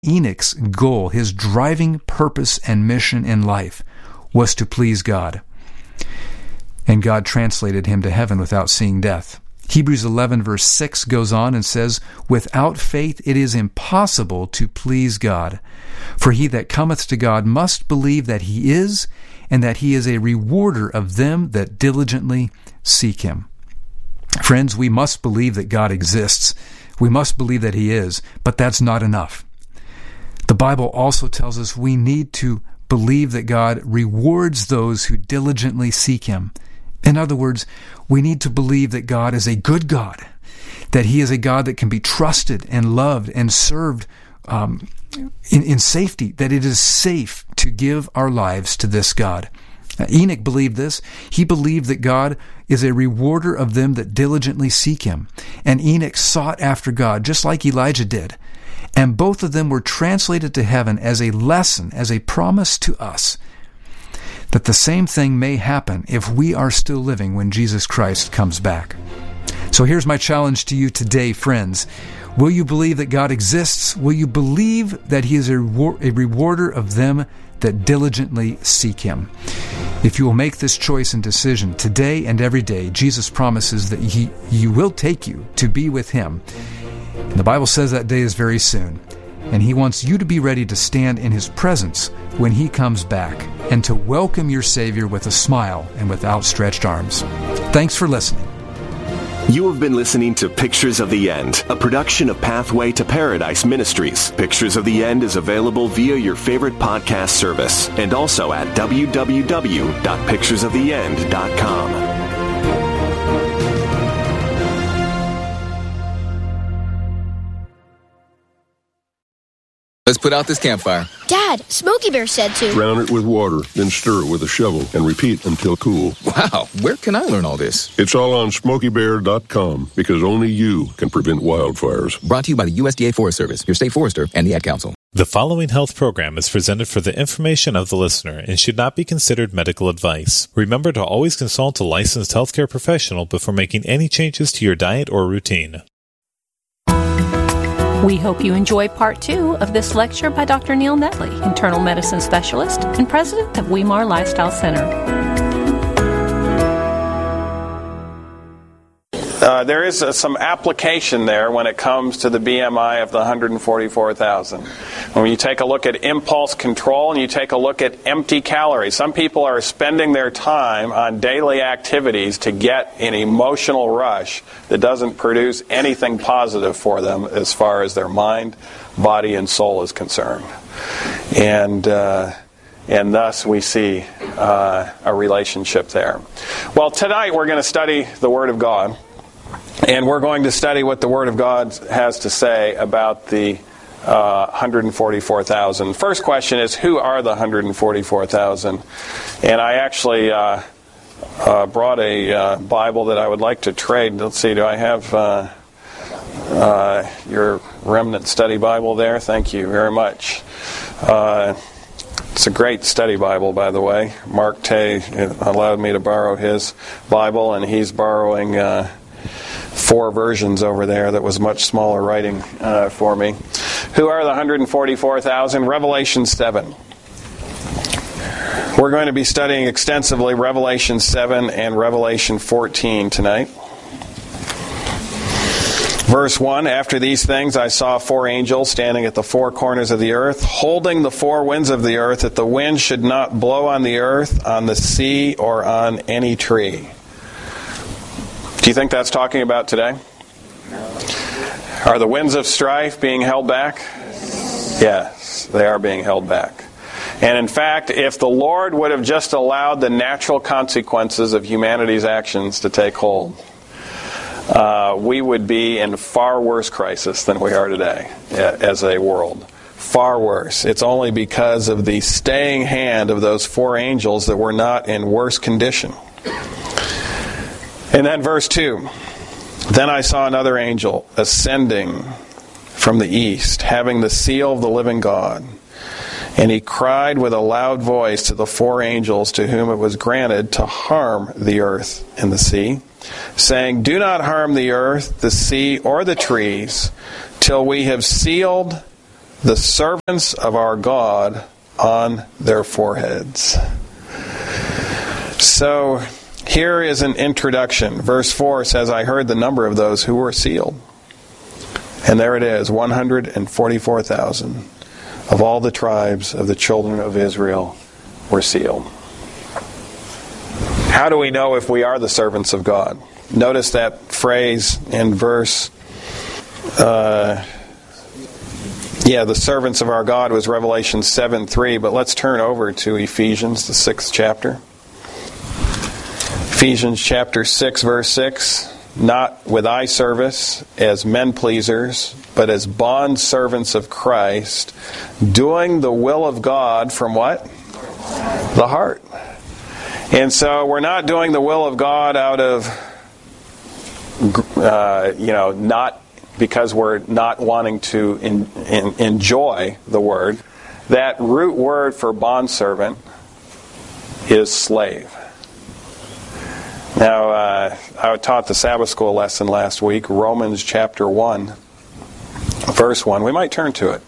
Enoch's goal, his driving purpose and mission in life, was to please God. And God translated him to heaven without seeing death. Hebrews 11 verse 6 goes on and says, "Without faith it is impossible to please God. For he that cometh to God must believe that he is, and that he is a rewarder of them that diligently seek him." Friends, we must believe that God exists. We must believe that he is, but that's not enough. The Bible also tells us we need to believe that God rewards those who diligently seek him. In other words, we need to believe that God is a good God, that he is a God that can be trusted and loved and served in safety, that it is safe to give our lives to this God. Enoch believed this. He believed that God is a rewarder of them that diligently seek him. And Enoch sought after God, just like Elijah did. And both of them were translated to heaven as a lesson, as a promise to us, that the same thing may happen if we are still living when Jesus Christ comes back. So here's my challenge to you today, friends. Will you believe that God exists? Will you believe that he is a rewarder of them that diligently seek him? If you will make this choice and decision today and every day, Jesus promises that he will take you to be with him. And the Bible says that day is very soon. And he wants you to be ready to stand in his presence when he comes back and to welcome your Savior with a smile and with outstretched arms. Thanks for listening. You have been listening to Pictures of the End, a production of Pathway to Paradise Ministries. Pictures of the End is available via your favorite podcast service and also at www.picturesoftheend.com. Let's put out this campfire. Dad, Smokey Bear said to drown it with water, then stir it with a shovel, and repeat until cool. Wow, where can I learn all this? It's all on SmokeyBear.com, because only you can prevent wildfires. Brought to you by the USDA Forest Service, your state forester, and the Ad Council. The following health program is presented for the information of the listener and should not be considered medical advice. Remember to always consult a licensed healthcare professional before making any changes to your diet or routine. We hope you enjoy part 2 of this lecture by Dr. Neil Netley, internal medicine specialist and president of Weimar Lifestyle Center. There is some application there when it comes to the BMI of the 144,000. When you take a look at impulse control and you take a look at empty calories, some people are spending their time on daily activities to get an emotional rush that doesn't produce anything positive for them as far as their mind, body, and soul is concerned. And thus we see a relationship there. Well, tonight we're going to study the Word of God. And we're going to study what the Word of God has to say about the 144,000. First question is, who are the 144,000? And I actually brought a Bible that I would like to trade. Let's see, do I have your Remnant Study Bible there? Thank you very much. It's a great study Bible, by the way. Mark Tay allowed me to borrow his Bible, and he's borrowing 4 versions over there that was much smaller writing for me. Who are the 144,000? Revelation 7. We're going to be studying extensively Revelation 7 and Revelation 14 tonight. Verse 1, after these things I saw 4 angels standing at the 4 corners of the earth, holding the 4 winds of the earth, that the wind should not blow on the earth, on the sea, or on any tree. Do you think that's talking about today? Are the winds of strife being held back? Yes, they are being held back. And in fact, if the Lord would have just allowed the natural consequences of humanity's actions to take hold, we would be in far worse crisis than we are today as a world. Far worse. It's only because of the staying hand of those 4 angels that we're not in worse condition. And then verse 2, then I saw another angel ascending from the east, having the seal of the living God. And he cried with a loud voice to the 4 angels to whom it was granted to harm the earth and the sea, saying, do not harm the earth, the sea, or the trees, till we have sealed the servants of our God on their foreheads. So here is an introduction. Verse 4 says, I heard the number of those who were sealed. And there it is, 144,000 of all the tribes of the children of Israel were sealed. How do we know if we are the servants of God? Notice that phrase in verse, the servants of our God was Revelation 7:3, but let's turn over to Ephesians, the 6th chapter. Ephesians chapter 6, verse 6, not with eye service as men pleasers, but as bond servants of Christ, doing the will of God from what? The heart. And so we're not doing the will of God out of, not because we're not wanting to enjoy the word. That root word for bondservant is slave. Now, I taught the Sabbath school lesson last week, Romans chapter 1, verse 1. We might turn to it.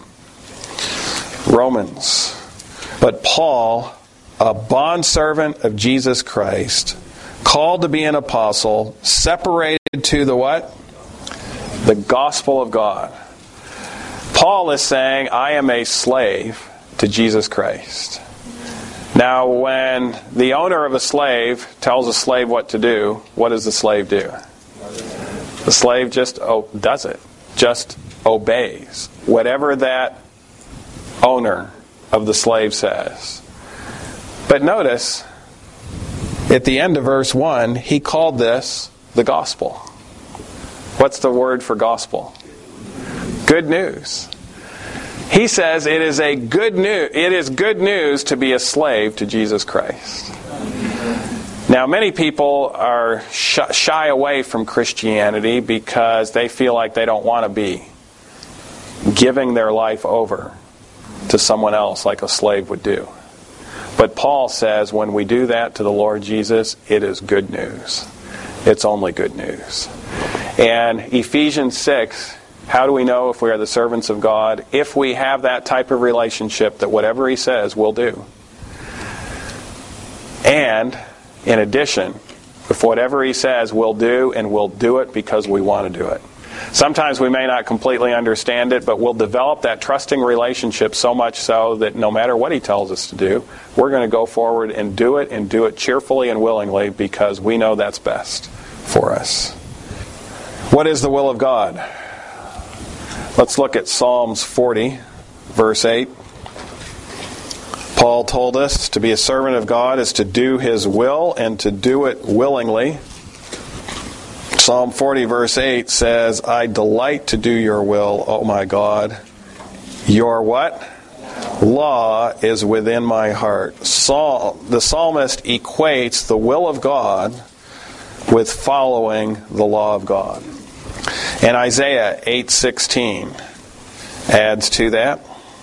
Romans. But Paul, a bondservant of Jesus Christ, called to be an apostle, separated to the what? The gospel of God. Paul is saying, I am a slave to Jesus Christ. Now, when the owner of a slave tells a slave what to do, what does the slave do? The slave just does it. Just obeys whatever that owner of the slave says. But notice, at the end of verse 1, he called this the gospel. What's the word for gospel? Good news. He says it is good news to be a slave to Jesus Christ. Now, many people are shy away from Christianity because they feel like they don't want to be giving their life over to someone else like a slave would do. But Paul says when we do that to the Lord Jesus, it is good news. It's only good news. And Ephesians 6, how do we know if we are the servants of God? If we have that type of relationship that whatever He says, we'll do. And, in addition, if whatever He says, we'll do, and we'll do it because we want to do it. Sometimes we may not completely understand it, but we'll develop that trusting relationship so much so that no matter what He tells us to do, we're going to go forward and do it cheerfully and willingly because we know that's best for us. What is the will of God? Let's look at Psalms 40, verse 8. Paul told us to be a servant of God is to do His will and to do it willingly. Psalm 40, verse 8 says, I delight to do your will, O my God. Your what? Law is within my heart. The psalmist equates the will of God with following the law of God. And Isaiah 8:16 adds to that.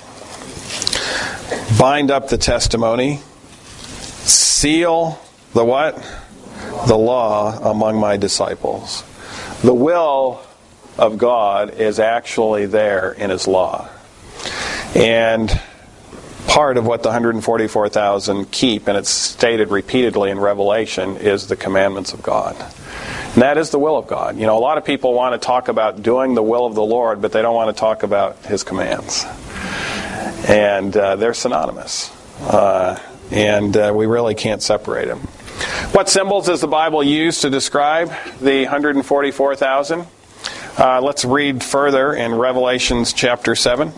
Bind up the testimony. Seal the what? The law among my disciples. The will of God is actually there in His law. And part of what the 144,000 keep, and it's stated repeatedly in Revelation, is the commandments of God. And that is the will of God. You know, a lot of people want to talk about doing the will of the Lord, but they don't want to talk about His commands. And they're synonymous. And we really can't separate them. What symbols does the Bible use to describe the 144,000? Let's read further in Revelations chapter 7.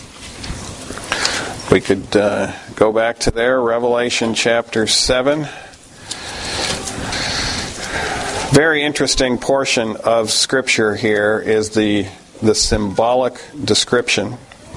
We could go back to there, Revelation chapter 7. Very interesting portion of Scripture here is the symbolic description.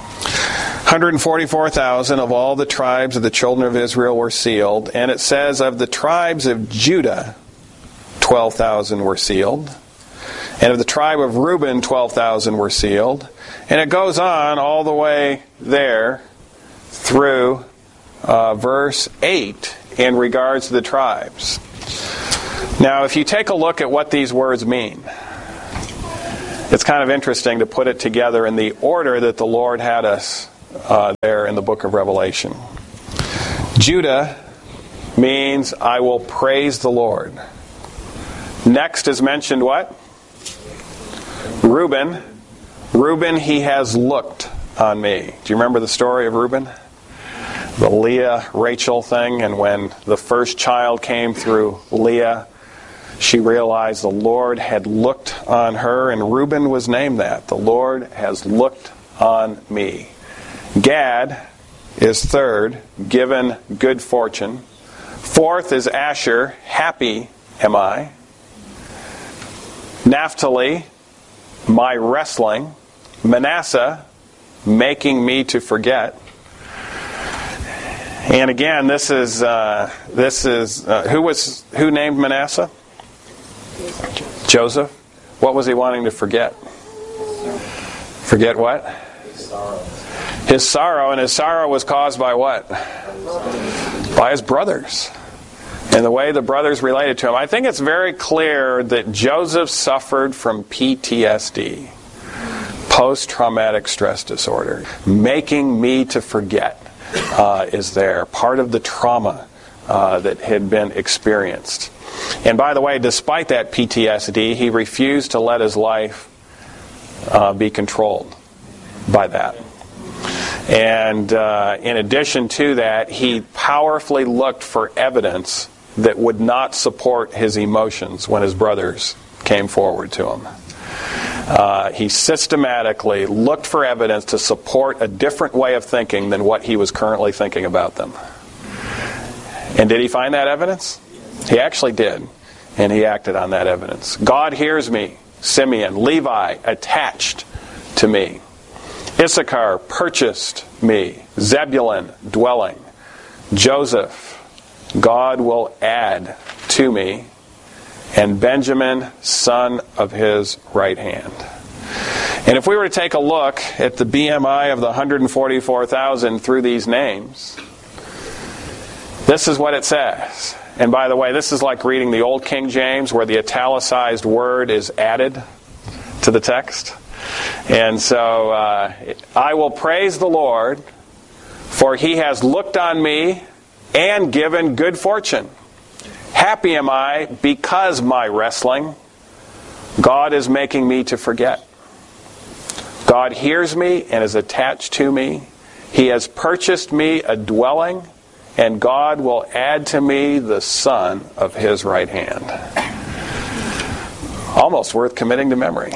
144,000 of all the tribes of the children of Israel were sealed, and it says of the tribes of Judah, 12,000 were sealed, and of the tribe of Reuben, 12,000 were sealed, and it goes on all the way there through verse 8 in regards to the tribes. Now, if you take a look at what these words mean, It's kind of interesting to put it together in the order that the Lord had us there in the book of Revelation. Judah means I will praise the Lord. Next is mentioned what? Reuben. Reuben, he has looked on me. Do you remember the story of Reuben? The Leah-Rachel thing, and when the first child came through Leah, she realized the Lord had looked on her, and Reuben was named that. The Lord has looked on me. Gad is third, given good fortune. Fourth is Asher, happy am I. Naphtali, my wrestling. Manasseh, making me to forget. And again, this is who named Manasseh? Joseph. What was he wanting to forget? Forget what? His sorrow, and his sorrow was caused by what? By his brothers. And the way the brothers related to him. I think it's very clear that Joseph suffered from PTSD, post-traumatic stress disorder. Making me to forget is there. Part of the trauma that had been experienced. And by the way, despite that PTSD, he refused to let his life be controlled by that. And in addition to that, he powerfully looked for evidence that would not support his emotions when his brothers came forward to him. He systematically looked for evidence to support a different way of thinking than what he was currently thinking about them. And did he find that evidence? He actually did. And he acted on that evidence. God hears me. Simeon, Levi, attached to me. Issachar, purchased me. Zebulun, dwelling. Joseph, God will add to me. And Benjamin, son of his right hand. And if we were to take a look at the BMI of the 144,000 through these names, this is what it says. And by the way, this is like reading the Old King James, where the italicized word is added to the text. And so, I will praise the Lord, for he has looked on me and given good fortune. Happy am I because my wrestling, God is making me to forget. God hears me and is attached to me. He has purchased me a dwelling, and God will add to me the son of his right hand. Almost worth committing to memory.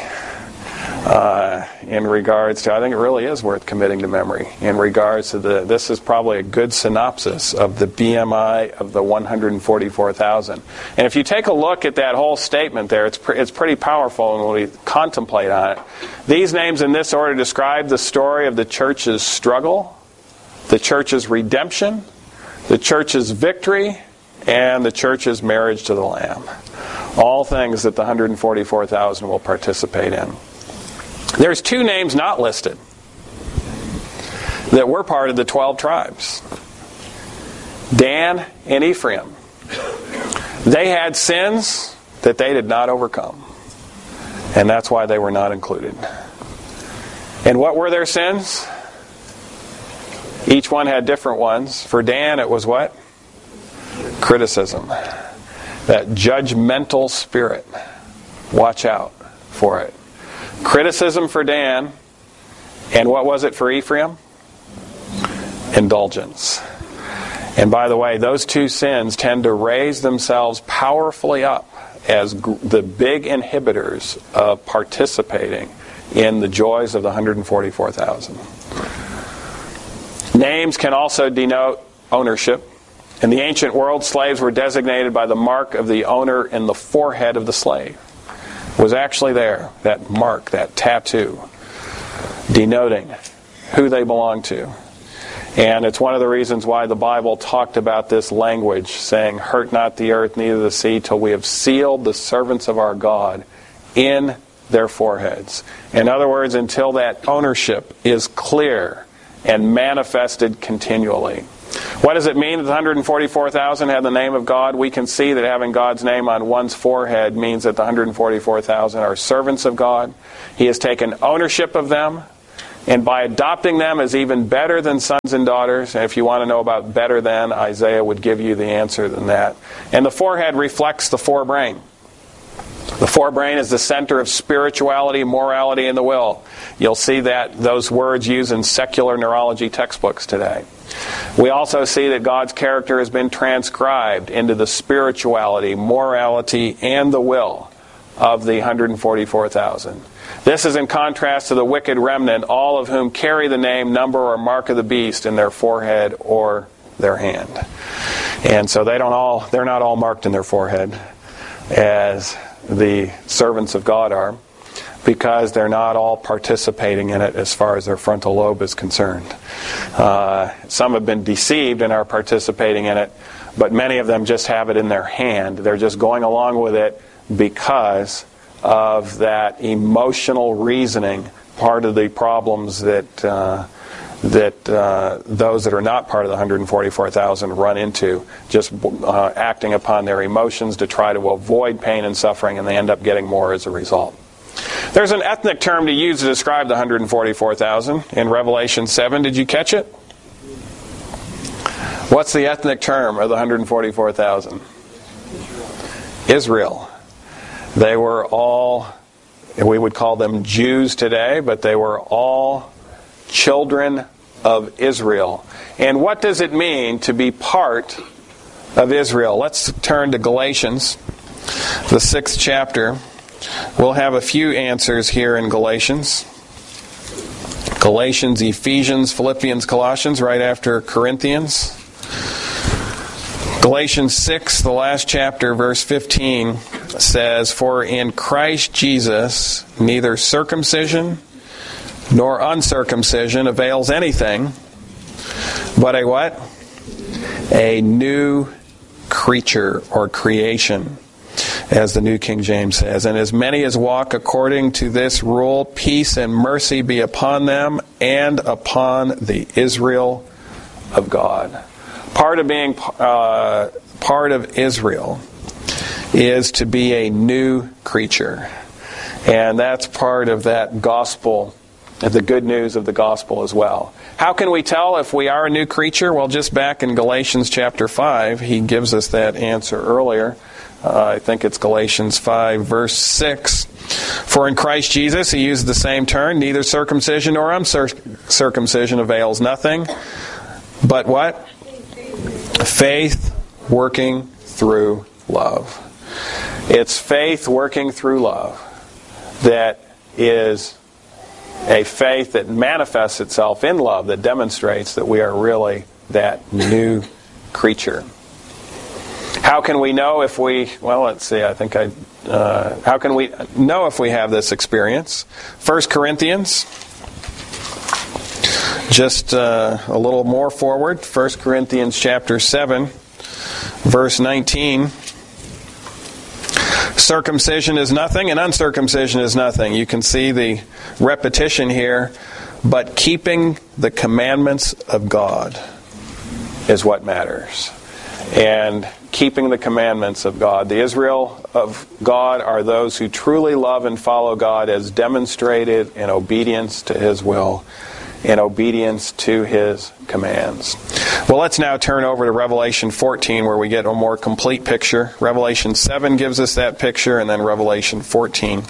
In regards to, I think it really is worth committing to memory. In regards to this is probably a good synopsis of the BMI of the 144,000. And if you take a look at that whole statement there, it's pretty powerful when we contemplate on it. These names in this order describe the story of the church's struggle, the church's redemption, the church's victory, and the church's marriage to the Lamb. All things that the 144,000 will participate in. There's two names not listed that were part of the 12 tribes. Dan and Ephraim. They had sins that they did not overcome. And that's why they were not included. And what were their sins? Each one had different ones. For Dan, it was what? Criticism. That judgmental spirit. Watch out for it. Criticism for Dan. And what was it for Ephraim? Indulgence. And by the way, those two sins tend to raise themselves powerfully up as the big inhibitors of participating in the joys of the 144,000. Names can also denote ownership. In the ancient world, slaves were designated by the mark of the owner in the forehead of the slave. It was actually there, that mark, that tattoo, denoting who they belonged to. And it's one of the reasons why the Bible talked about this language, saying, "Hurt not the earth, neither the sea, till we have sealed the servants of our God in their foreheads." In other words, until that ownership is clear and manifested continually. What does it mean that the 144,000 had the name of God? We can see that having God's name on one's forehead means that the 144,000 are servants of God. He has taken ownership of them, and by adopting them is even better than sons and daughters. And if you want to know about better than, Isaiah would give you the answer than that. And the forehead reflects the forebrain. The forebrain is the center of spirituality, morality, and the will. You'll see those words used in secular neurology textbooks today. We also see that God's character has been transcribed into the spirituality, morality, and the will of the 144,000. This is in contrast to the wicked remnant, all of whom carry the name, number, or mark of the beast in their forehead or their hand. And so they're not all marked in their forehead as the servants of God are, because they're not all participating in it as far as their frontal lobe is concerned. Some have been deceived and are participating in it, but many of them just have it in their hand. They're just going along with it because of that emotional reasoning, part of the problems that those that are not part of the 144,000 run into, just acting upon their emotions to try to avoid pain and suffering, and they end up getting more as a result. There's an ethnic term to use to describe the 144,000 in Revelation 7. Did you catch it? What's the ethnic term of the 144,000? Israel. They were all, we would call them Jews today, but they were all children of Israel. And what does it mean to be part of Israel? Let's turn to Galatians, the 6th chapter. We'll have a few answers here in Galatians. Galatians, Ephesians, Philippians, Colossians, right after Corinthians. Galatians 6, the last chapter, verse 15, says, "For in Christ Jesus neither circumcision nor uncircumcision avails anything, but a what? A new creature or creation, as the New King James says. And as many as walk according to this rule, peace and mercy be upon them and upon the Israel of God." Part of being part of Israel is to be a new creature. And that's part of that gospel, the good news of the gospel as well. How can we tell if we are a new creature? Well, just back in Galatians chapter 5, he gives us that answer earlier. I think it's Galatians 5, verse 6. "For in Christ Jesus," he used the same term, "neither circumcision nor uncircumcision avails nothing, but" what? "Faith working through love." It's faith working through love that is a faith that manifests itself in love, that demonstrates that we are really that new creature. How can we know if we, well, let's see, how can we know if we have this experience? 1 Corinthians, just a little more forward, 1 Corinthians chapter 7, verse 19. "Circumcision is nothing and uncircumcision is nothing." You can see the repetition here. "But keeping the commandments of God is what matters." And keeping the commandments of God. The Israel of God are those who truly love and follow God as demonstrated in obedience to His will, in obedience to His commands. Well, let's now turn over to Revelation 14, where we get a more complete picture. Revelation 7 gives us that picture, and then Revelation 14.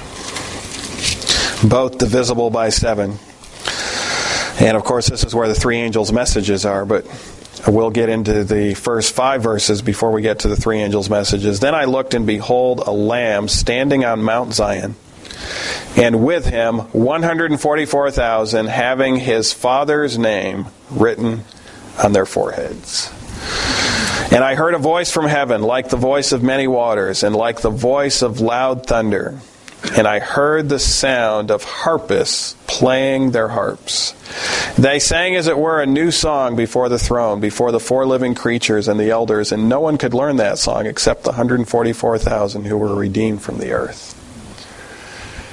Both divisible by 7. And of course, this is where the three angels' messages are, but we'll get into the first 5 verses before we get to the three angels' messages. "Then I looked, and behold, a Lamb standing on Mount Zion, and with him 144,000, having his Father's name written on their foreheads. And I heard a voice from heaven, like the voice of many waters, and like the voice of loud thunder. And I heard the sound of harpists playing their harps. They sang, as it were, a new song before the throne, before the 4 living creatures and the elders, and no one could learn that song except the 144,000 who were redeemed from the earth."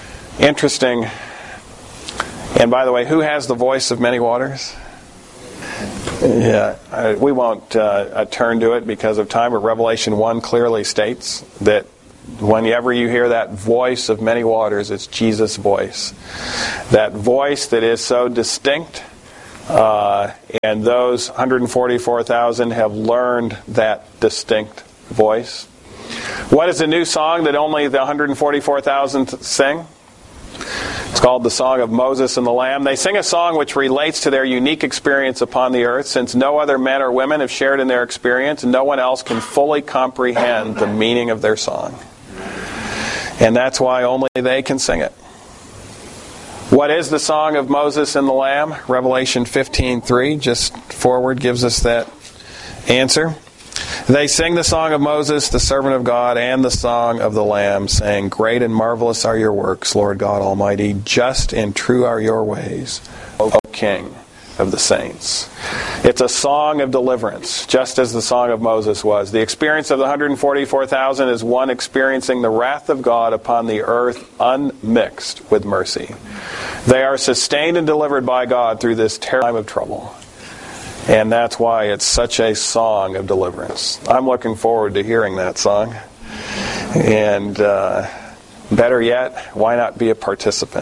Interesting. And by the way, who has the voice of many waters? Yeah, we won't turn to it because of time, but Revelation 1 clearly states that whenever you hear that voice of many waters, it's Jesus' voice. That voice that is so distinct, and those 144,000 have learned that distinct voice. What is the new song that only the 144,000 sing? It's called the Song of Moses and the Lamb. They sing a song which relates to their unique experience upon the earth. Since no other men or women have shared in their experience, no one else can fully comprehend the meaning of their song. And that's why only they can sing it. What is the Song of Moses and the Lamb? Revelation 15:3, just forward, gives us that answer. They sing the song of Moses, the servant of God, and the song of the Lamb, saying, "Great and marvelous are your works, Lord God Almighty. Just and true are your ways, O King of the saints." It's a song of deliverance, just as the song of Moses was. The experience of the 144,000 is one experiencing the wrath of God upon the earth unmixed with mercy. They are sustained and delivered by God through this terrible time of trouble. And that's why it's such a song of deliverance. I'm looking forward to hearing that song. And better yet, why not be a participant?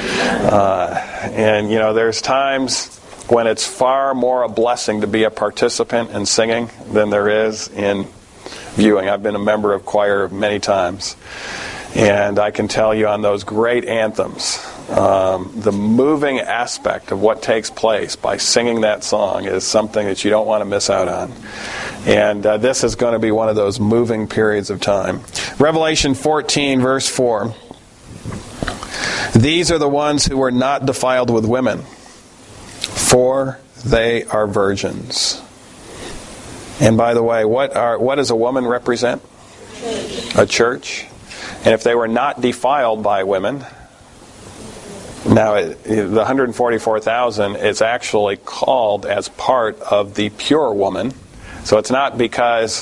And there's times when it's far more a blessing to be a participant in singing than there is in viewing. I've been a member of choir many times. And I can tell you on those great anthems, the moving aspect of what takes place by singing that song is something that you don't want to miss out on. And this is going to be one of those moving periods of time. Revelation 14, verse 4. These are the ones who were not defiled with women, for they are virgins. And by the way, what does a woman represent? A church. And if they were not defiled by women, now the 144,000 is actually called as part of the pure woman. So it's not because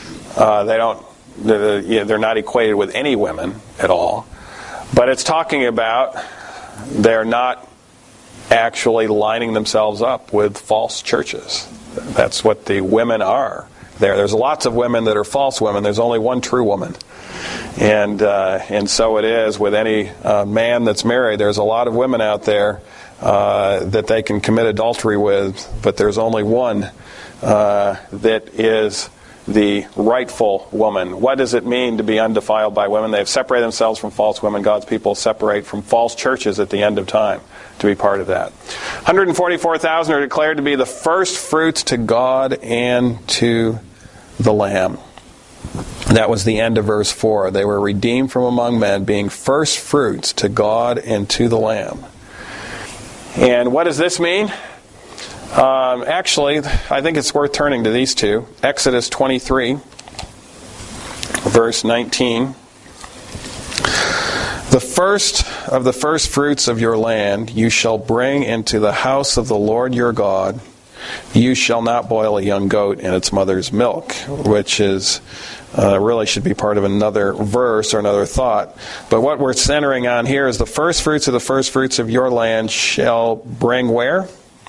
they're not equated with any women at all. But it's talking about they're not actually lining themselves up with false churches. That's what the women are. There's lots of women that are false women. There's only one true woman. And so it is with any man that's married. There's a lot of women out there that they can commit adultery with, but there's only one that is the rightful woman. What does it mean to be undefiled by women? They've separated themselves from false women. God's people separate from false churches at the end of time to be part of that. 144,000 are declared to be the first fruits to God and to the Lamb. That was the end of verse 4. They were redeemed from among men, being first fruits to God and to the Lamb. And what does this mean? Actually, I think it's worth turning to these two. Exodus 23, verse 19. The first of the first fruits of your land you shall bring into the house of the Lord your God. You shall not boil a young goat in its mother's milk, which is really should be part of another verse or another thought. But what we're centering on here is the first fruits of the first fruits of your land shall bring where?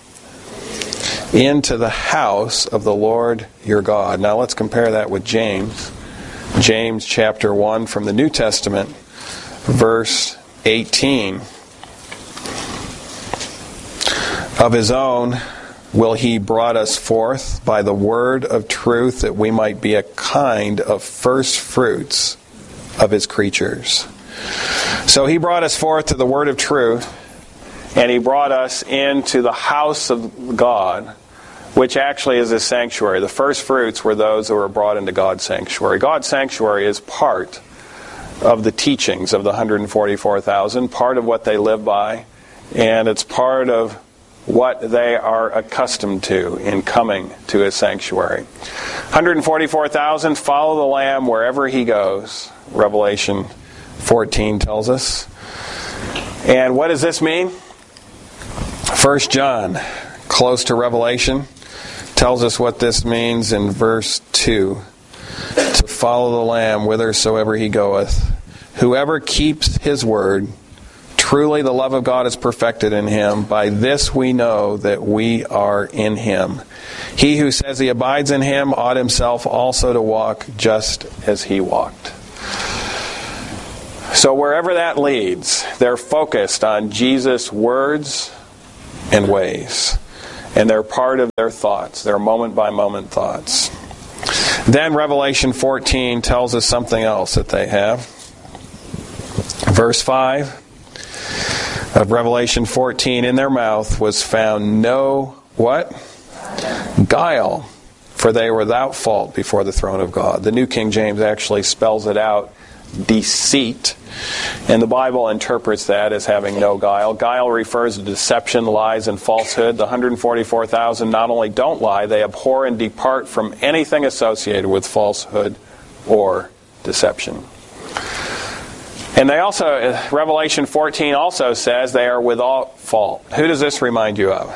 Into the house of the Lord your God. Now let's compare that with James. James chapter 1 from the New Testament, verse 18. Of his own will he brought us forth by the word of truth, that we might be a kind of first fruits of his creatures. So he brought us forth to the word of truth, and he brought us into the house of God, which actually is his sanctuary. The first fruits were those who were brought into God's sanctuary. God's sanctuary is part of the teachings of the 144,000, part of what they live by, and it's part of what they are accustomed to in coming to his sanctuary. 144,000 follow the Lamb wherever he goes, Revelation 14 tells us. And what does this mean? 1 John, close to Revelation, tells us what this means in verse 2. To follow the Lamb whithersoever he goeth. Whoever keeps his word, Truly the love of God is perfected in him. By this we know that we are in him. He who says he abides in him ought himself also to walk just as he walked. So wherever that leads, they're focused on Jesus' words and ways. And they're part of their thoughts, their moment-by-moment thoughts. Then Revelation 14 tells us something else that they have. Verse 5 of Revelation 14, in their mouth was found no, what? Guile, for they were without fault before the throne of God. The New King James actually spells it out, deceit. And the Bible interprets that as having no guile. Guile refers to deception, lies, and falsehood. The 144,000 not only don't lie, they abhor and depart from anything associated with falsehood or deception. And they also, Revelation 14 also says they are without fault. Who does this remind you of?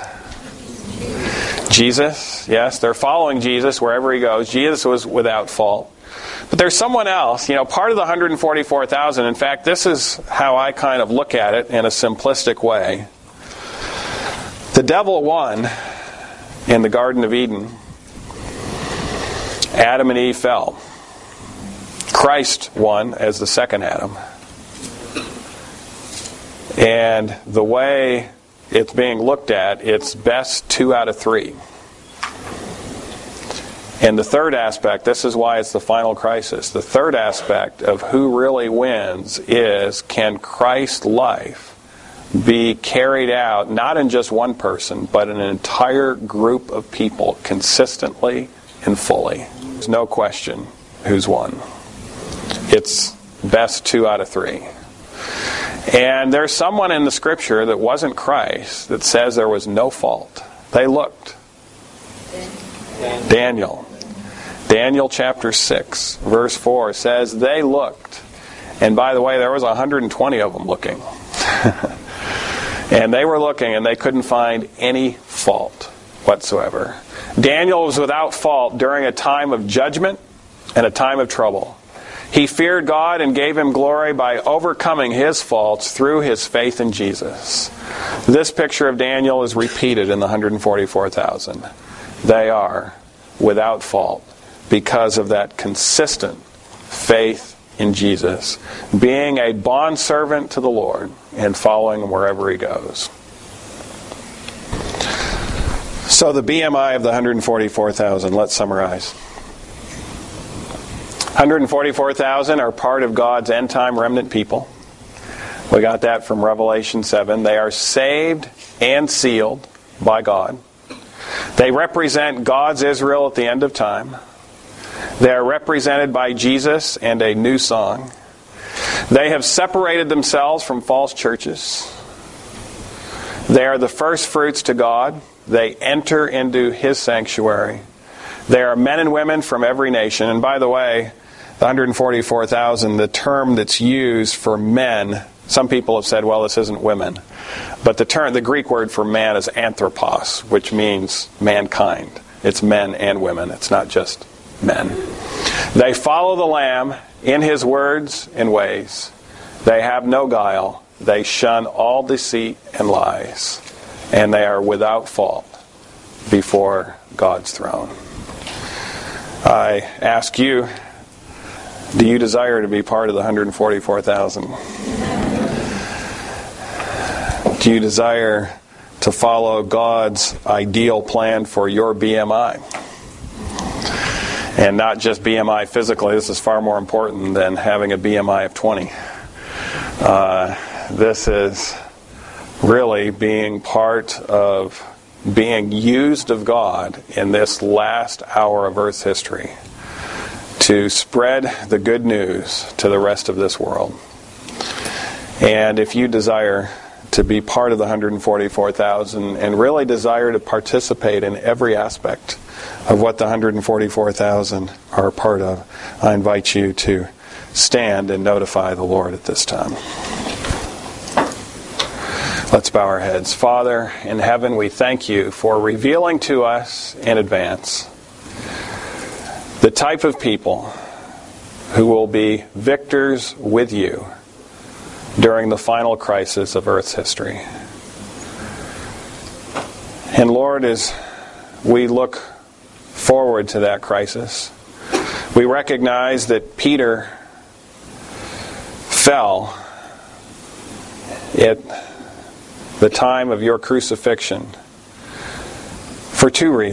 Jesus. Yes, they're following Jesus wherever he goes. Jesus was without fault. But there's someone else, part of the 144,000. In fact, this is how I kind of look at it in a simplistic way. The devil won in the Garden of Eden. Adam and Eve fell. Christ won as the second Adam. And the way it's being looked at, it's best 2 out of 3. And the third aspect, this is why it's the final crisis, the third aspect of who really wins is, can Christ's life be carried out, not in just one person, but in an entire group of people, consistently and fully? There's no question who's won. It's best 2 out of 3. And there's someone in the Scripture that wasn't Christ that says there was no fault. They looked. Daniel chapter 6, verse 4 says they looked. And by the way, there was 120 of them looking. And they were looking and they couldn't find any fault whatsoever. Daniel was without fault during a time of judgment and a time of trouble. He feared God and gave him glory by overcoming his faults through his faith in Jesus. This picture of Daniel is repeated in the 144,000. They are without fault because of that consistent faith in Jesus, being a bondservant to the Lord and following him wherever he goes. So the BMI of the 144,000, let's summarize. 144,000 are part of God's end-time remnant people. We got that from Revelation 7. They are saved and sealed by God. They represent God's Israel at the end of time. They are represented by Jesus and a new song. They have separated themselves from false churches. They are the first fruits to God. They enter into his sanctuary. They are men and women from every nation. And by the way, the 144,000, the term that's used for men, some people have said, well, this isn't women. But the Greek word for man is anthropos, which means mankind. It's men and women. It's not just men. They follow the Lamb in his words and ways. They have no guile. They shun all deceit and lies. And they are without fault before God's throne. I ask you, do you desire to be part of the 144,000? Do you desire to follow God's ideal plan for your BMI? And not just BMI physically. This is far more important than having a BMI of 20. This is really being part of being used of God in this last hour of Earth's history to spread the good news to the rest of this world. And if you desire to be part of the 144,000 and really desire to participate in every aspect of what the 144,000 are a part of, I invite you to stand and notify the Lord at this time. Let's bow our heads. Father in heaven, we thank you for revealing to us in advance the type of people who will be victors with you during the final crisis of Earth's history. And Lord, as we look forward to that crisis, we recognize that Peter fell at the time of your crucifixion for two reasons.